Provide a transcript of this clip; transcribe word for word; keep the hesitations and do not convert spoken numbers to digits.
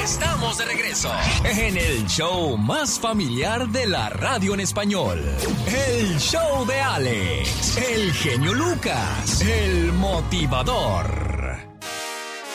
Estamos de regreso en el show más familiar de la radio en español. El show de Alex, el genio Lucas, el motivador.